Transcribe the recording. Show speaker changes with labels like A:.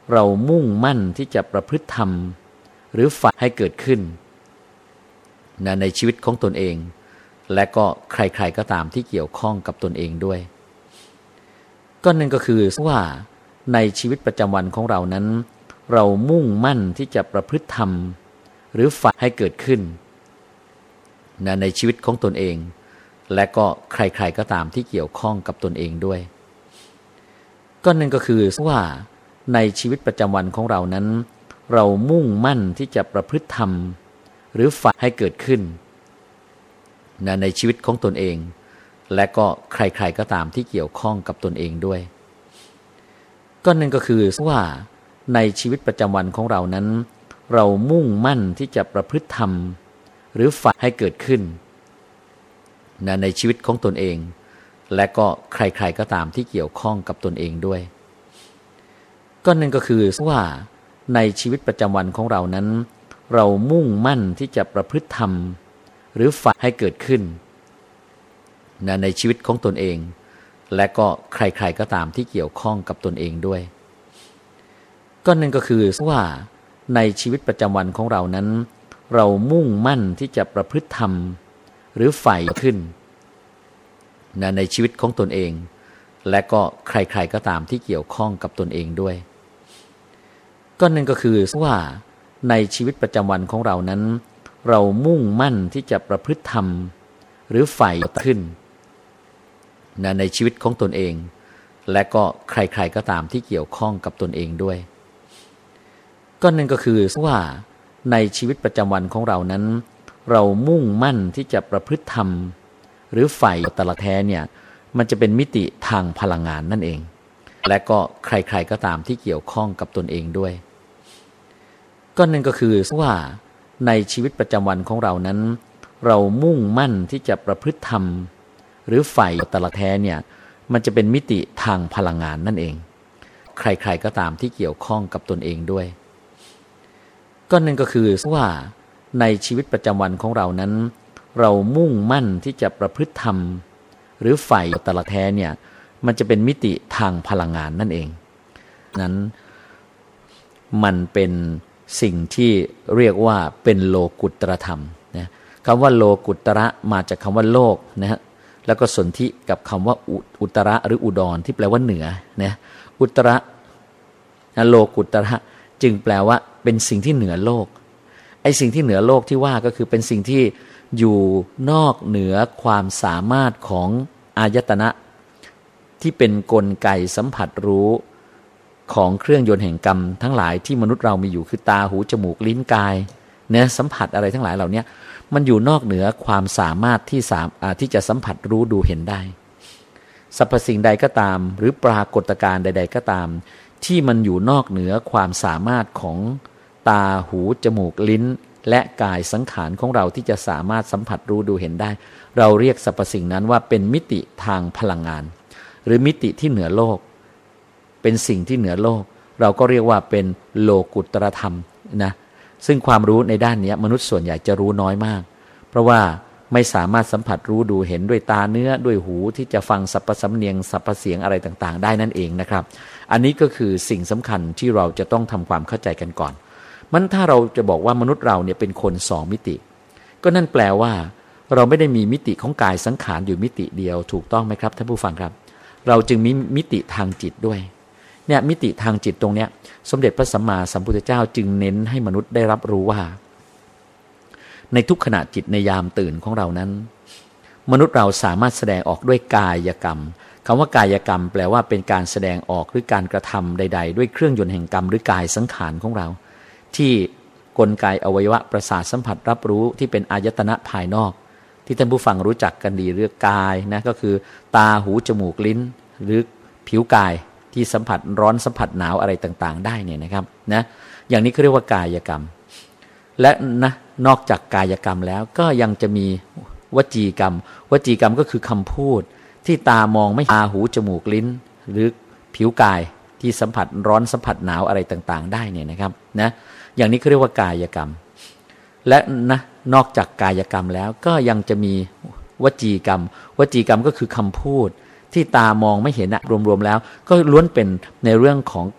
A: เรามุ่งมั่นที่จะประพฤติธรรมหรือฝันให้เกิดขึ้นในชีวิตของตนเองและก็ใครๆก็ตามที่เกี่ยวข้องกับตนเองด้วยก็นั่นก็คือว่าในชีวิตประจำวันของเรานั้นเรามุ่งมั่นที่จะประพฤติธรรมหรือฝันให้เกิดขึ้นในชีวิตของตนเองและก็ใครๆก็ตามที่เกี่ยวข้องกับตนเองด้วยก็นั่นก็คือว่าในชีวิตประจำวันของเรานั้นเรามุ่งมั่นที่จะประพฤติธรรมหรือฝันให้เกิดขึ้นในชีวิตของตนเองและก็ใครๆก็ตามที่เกี่ยวข้องกับตนเองด้วยก็นั่นก็คือว่าในชีวิตประจำวันของเรานั้นเรามุ่งมั่นที่จะประพฤติธรรมหรือฝันให้เกิดขึ้นในชีวิตของตนเองและก็ใครๆก็ตามที่เกี่ยวข้องกับตนเองด้วยก็นั่นก็คือว่าในชีวิตประจำวันของเรานั้นเรามุ่งมั่นที่จะประพฤติธรรมหรือฝันให้เกิดขึ้นในชีวิตของตนเองและก็ใครๆก็ตามที่เกี่ยวข้องกับตนเองด้วยก็นั่นก็คือว่าในชีวิตประจำวันของเรานั้นเรามุ่งมั่นที่จะประพฤติธรรมหรือฝ่ายขึ้นในชีวิตของตนเองและก็ใครๆก็ตามที่เกี่ยวข้องกับตนเองด้วยก็นั่นก็คือว่าในชีวิตประจำวันของเรานั้นเรามุ่งมั่นที่จะประพฤติธรรมหรือฝ่ายขึ้นในชีวิตของตนเองและก็ใครๆก็ตามที่เกี่ยวข้องกับตนเองด้วยก็นั่นก็คือว่าในชีวิตประจำวันของเรานั้นเรามุ่งมั่นที่จะประพฤติธรรมหรือฝ่ายตละแท้เนี่ยมันจะเป็นมิติทางพลังงานนั่นเองและก็ใครๆก็ตามที่เกี่ยวข้องกับตนเองด้วยก็นั่นก็คือว่าในชีวิตประจำวันของเรานั้นเรามุ่งมั่นที่จะประพฤติธรรมหรือฝ่ายตละแท้เนี่ยมันจะเป็นมิติทางพลังงานนั่นเองใครๆก็ตามที่เกี่ยวข้องกับตนเองด้วยก็นั่นก็คือว่าในชีวิตประจำวันของเรานั้นเรามุ่งมั่นที่จะประพฤติธรรมหรือฝ่ายตละแท้เนี่ยมันจะเป็นมิติทางพลังงานนั่นเองนั้นมันเป็นสิ่งที่เรียกว่าเป็นโลกุตตรธรรมนะคำว่าโลกุตตระมาจากคำว่าโลกนะฮะแล้วก็สนธิกับคำว่าอุตระหรืออุดรที่แปลว่าเหนือนะอุตระโลกุตตระจึงแปลว่าเป็นสิ่งที่เหนือโลกไอ้สิ่งที่เหนือโลกที่ว่าก็คือเป็นสิ่งที่อยู่นอกเหนือความสามารถของอายตนะที่เป็นกลไกสัมผัสรู้ของเครื่องยนต์แห่งกรรมทั้งหลายที่มนุษย์เรามีอยู่คือตาหูจมูกลิ้นกายเนี่ยสัมผัสอะไรทั้งหลายเหล่านี้มันอยู่นอกเหนือความสามารถที่จะสัมผัสรู้ดูเห็นได้สรรพสิ่งใดก็ตามหรือปรากฏการณ์ใดๆก็ตามที่มันอยู่นอกเหนือความสามารถของตาหูจมูกลิ้นและกายสังขารของเราที่จะสามารถสัมผัสรู้ดูเห็นได้เราเรียกสรรพสิ่งนั้นว่าเป็นมิติทางพลังงานหรือมิติที่เหนือโลกเป็นสิ่งที่เหนือโลกเราก็เรียกว่าเป็นโลกุตตรธรรมนะซึ่งความรู้ในด้านนี้มนุษย์ส่วนใหญ่จะรู้น้อยมากเพราะว่าไม่สามารถสัมผัสรู้ดูเห็นด้วยตาเนื้อด้วยหูที่จะฟังสรรพสำเนียงสรรพเสียงอะไรต่างๆได้นั่นเองนะครับอันนี้ก็คือสิ่งสำคัญที่เราจะต้องทำความเข้าใจกันก่อนมันถ้าเราจะบอกว่ามนุษย์เราเนี่ยเป็นคนสองมิติก็นั่นแปลว่าเราไม่ได้มีมิติของกายสังขารอยู่มิติเดียวถูกต้องไหมครับท่านผู้ฟังครับเราจึงมีมิติทางจิตด้วยเนี่ยมิติทางจิตตรงเนี้ยสมเด็จพระสัมมาสัมพุทธเจ้าจึงเน้นให้มนุษย์ได้รับรู้ว่าในทุกขณะจิตในยามตื่นของเรานั้นมนุษย์เราสามารถแสดงออกด้วยกายกรรมคำว่ากายกรรมแปลว่าเป็นการแสดงออกหรือการกระทำใดๆด้วยเครื่องยนต์แห่งกรรมหรือกายสังขารของเราที่กลไกอวัยวะประสาทสัมผัสรับรู้ที่เป็นอายตนะภายนอกที่ท่านผู้ฟังรู้จักกันดีเรื่องกายนะก็คือตาหูจมูกลิ้นหรือผิวกายที่สัมผัสร้อนสัมผัสหนาวอะไรต่างๆได้เนี่ยนะครับนะอย่างนี้เขาเรียกว่ากายกรรมและนะนอกจากกายกรรมแล้วก็ยังจะมีวจีกรรมวจีกรรมก็คือคำพูดที่ตามองไม่ตาหูจมูกลิ้นหรือผิวกายที่สัมผัสร้อนสัมผัสหนาวอะไรต่างๆได้เนี่ยนะครับนะอย่างนี้เขาเรียกว่ากายกรรมและนะนอกจากกายกรรมแล้วก็ยังจะมีวจีกรรมวจีกรรมก็คือคำพูดที่ตามองไม่เห็นรวมๆแล้วก็ล้วนเป็นในเรื่องของ